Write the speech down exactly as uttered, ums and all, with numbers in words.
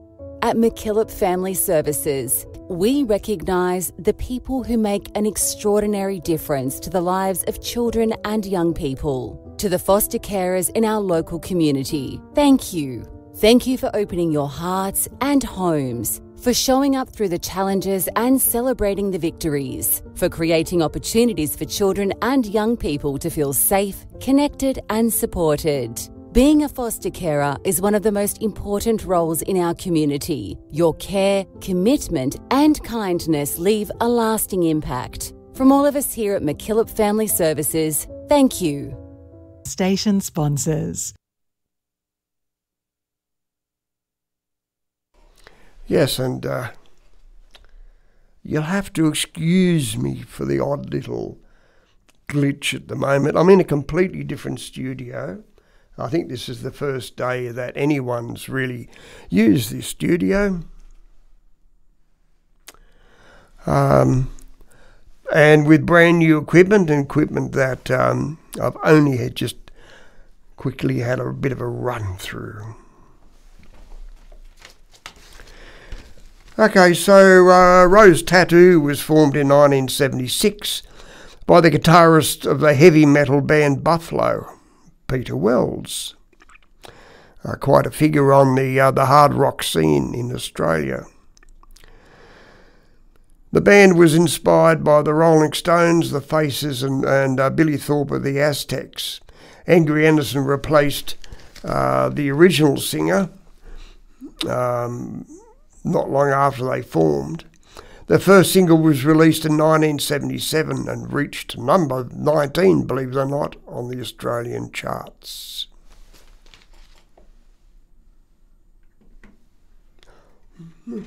At MacKillop Family Services, we recognise the people who make an extraordinary difference to the lives of children and young people. To the foster carers in our local community, thank you. Thank you for opening your hearts and homes, for showing up through the challenges and celebrating the victories, for creating opportunities for children and young people to feel safe, connected and supported. Being a foster carer is one of the most important roles in our community. Your care, commitment and kindness leave a lasting impact. From all of us here at MacKillop Family Services, thank you. Station sponsors. Yes, and uh, you'll have to excuse me for the odd little glitch at the moment. I'm in a completely different studio. I think this is the first day that anyone's really used this studio. Um, and with brand new equipment and equipment that um, I've only had just quickly had a bit of a run through. Okay, so uh, Rose Tattoo was formed in nineteen seventy-six by the guitarist of the heavy metal band Buffalo, Peter Wells, uh, quite a figure on the uh, the hard rock scene in Australia. The band was inspired by the Rolling Stones, the Faces, and, and uh, Billy Thorpe of the Aztecs. Angry Anderson replaced uh, the original singer um, not long after they formed. The first single was released in nineteen seventy-seven and reached number nineteen, believe it or not, on the Australian charts.